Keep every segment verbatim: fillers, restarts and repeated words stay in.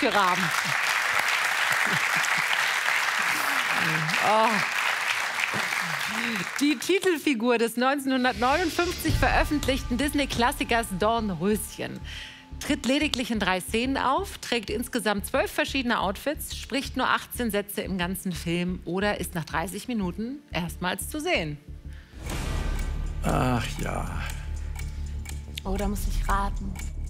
Wortführer haben. Oh. Die Titelfigur des neunzehnhundertneunundfünfzig veröffentlichten Disney-Klassikers Dornröschen tritt lediglich in drei Szenen auf, trägt insgesamt zwölf verschiedene Outfits, spricht nur achtzehn Sätze im ganzen Film oder ist nach dreißig Minuten erstmals zu sehen. Ach ja. Oh, da muss ich raten.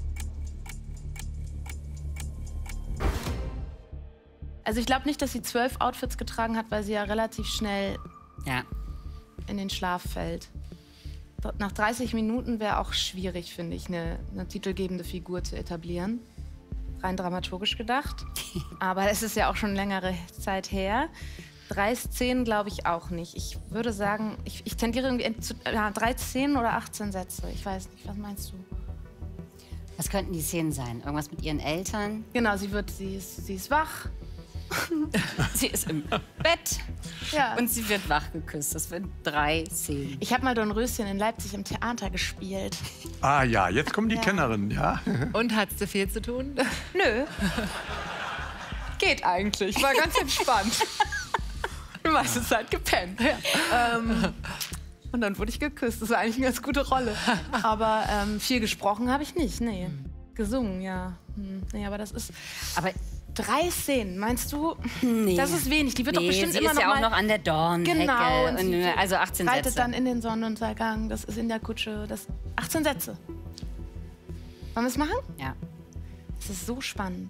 Also ich glaube nicht, dass sie zwölf Outfits getragen hat, weil sie ja relativ schnell ja. in den Schlaf fällt. Nach dreißig Minuten wäre auch schwierig, finde ich, eine, eine titelgebende Figur zu etablieren. Rein dramaturgisch gedacht. Aber es ist ja auch schon längere Zeit her. Drei Szenen glaube ich auch nicht. Ich würde sagen, ich, ich tendiere irgendwie zu ja, drei Szenen oder achtzehn Sätze. Ich weiß nicht, was meinst du? Was könnten die Szenen sein? Irgendwas mit ihren Eltern? Genau, sie, wird, sie, ist, sie ist wach. Sie ist im Bett ja. und sie wird wach geküsst. Das sind drei Szenen. Ich habe mal Dornröschen in Leipzig im Theater gespielt. Ah ja, jetzt kommen die ja. Kennerinnen, ja. Und hattest du viel zu tun? Nö. Geht eigentlich, war ganz entspannt. Die meiste Zeit gepennt. Ja. Ähm, und dann wurde ich geküsst. Das war eigentlich eine ganz gute Rolle. Aber ähm, viel gesprochen habe ich nicht, nee. Gesungen, ja. Hm, nee, aber das ist... Aber drei Szenen, meinst du? Nee. Das ist wenig. Die wird nee, doch bestimmt sie immer ist noch ja mal... auch noch an der Dornhecke. Genau. Und und, also achtzehn Sätze. reitet dann in den Sonnenuntergang. Das ist in der Kutsche. Das achtzehn Sätze. Wollen wir es machen? Ja. Das ist so spannend.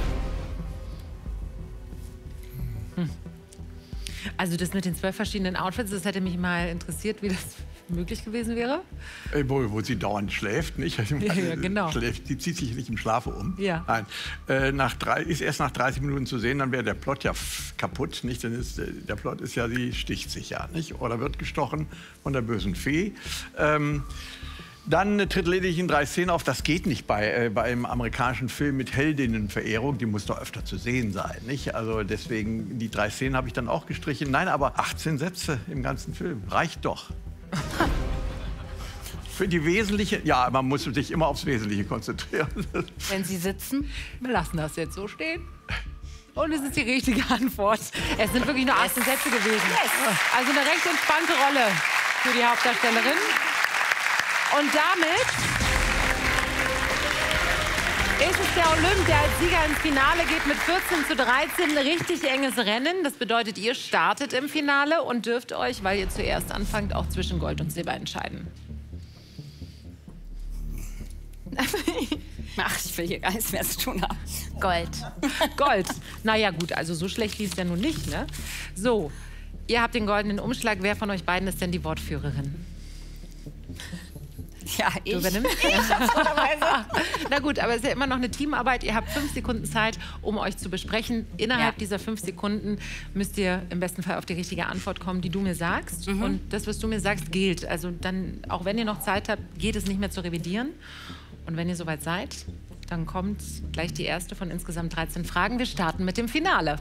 Hm. Also das mit den zwölf verschiedenen Outfits, das hätte mich mal interessiert, wie das möglich gewesen wäre. Äh, wo, wo sie dauernd schläft, nicht? Also, ja, genau. Schläft, die zieht sich nicht im Schlafe um. Ja. Nein. Äh, nach drei, ist erst nach dreißig Minuten zu sehen, dann wäre der Plot ja kaputt, nicht? Denn ist, der Plot ist ja, sie sticht sich ja, nicht? Oder wird gestochen von der bösen Fee. Ähm, Dann äh, tritt lediglich in drei Szenen auf. Das geht nicht bei, äh, bei einem amerikanischen Film mit Heldinnenverehrung. Die muss doch öfter zu sehen sein, nicht? Also deswegen, die drei Szenen habe ich dann auch gestrichen. Nein, aber achtzehn Sätze im ganzen Film. Reicht doch. Für die wesentliche... Ja, man muss sich immer aufs Wesentliche konzentrieren. Wenn Sie sitzen? Wir lassen das jetzt so stehen. Und es ist die richtige Antwort. Es sind wirklich nur achtzehn Sätze gewesen. Yes. Also eine recht entspannte Rolle für die Hauptdarstellerin. Und damit ist es der Olymp, der als Sieger ins Finale geht mit vierzehn zu dreizehn. Ein richtig enges Rennen. Das bedeutet, ihr startet im Finale und dürft euch, weil ihr zuerst anfangt, auch zwischen Gold und Silber entscheiden. Ach, ich will hier gar nichts mehr zu tun haben. Gold. Gold. Naja gut, also so schlecht lief es ja nun nicht, ne? So, ihr habt den goldenen Umschlag. Wer von euch beiden ist denn die Wortführerin? Ja, ich. Du übernimmst? Na gut, aber es ist ja immer noch eine Teamarbeit. Ihr habt fünf Sekunden Zeit, um euch zu besprechen. Innerhalb ja. dieser fünf Sekunden müsst ihr im besten Fall auf die richtige Antwort kommen, die du mir sagst. Mhm. Und das, was du mir sagst, gilt. Also dann, auch wenn ihr noch Zeit habt, geht es nicht mehr zu revidieren. Und wenn ihr soweit seid, dann kommt gleich die erste von insgesamt dreizehn Fragen. Wir starten mit dem Finale.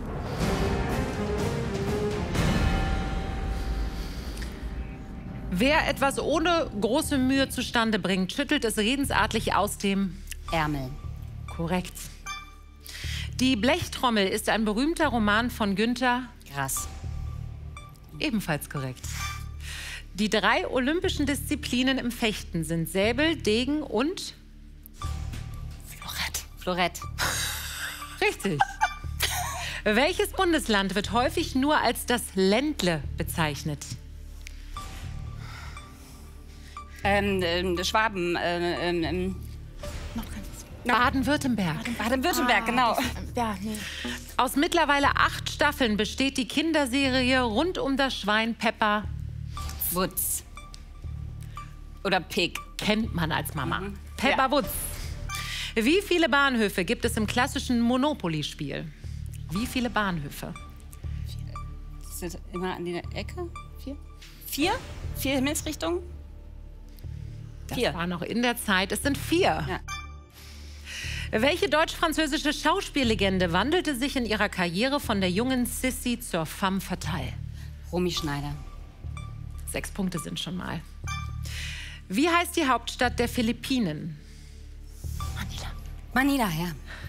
Wer etwas ohne große Mühe zustande bringt, schüttelt es redensartlich aus dem Ärmel. Korrekt. Die Blechtrommel ist ein berühmter Roman von Günter Grass. Ebenfalls korrekt. Die drei olympischen Disziplinen im Fechten sind Säbel, Degen und Florett. Florett. Richtig. Welches Bundesland wird häufig nur als das Ländle bezeichnet? Ähm, ähm, Schwaben. Äh, ähm, Baden-Württemberg. Baden-Württemberg, ah, genau. Das, ja, nee. Aus mittlerweile acht Staffeln besteht die Kinderserie rund um das Schwein Peppa Woods. Oder Pig. Kennt man als Mama. Mhm. Peppa Ja. Woods. Wie viele Bahnhöfe gibt es im klassischen Monopoly-Spiel? Wie viele Bahnhöfe? Sind immer an der Ecke? Vier? Vier? Vier Himmelsrichtungen? Das Vier. war noch in der Zeit. Es sind vier. Ja. Welche deutsch-französische Schauspiellegende wandelte sich in ihrer Karriere von der jungen Sissy zur femme fatale? Romy Schneider. Sechs Punkte sind schon mal. Wie heißt die Hauptstadt der Philippinen? Manila. Manila, ja.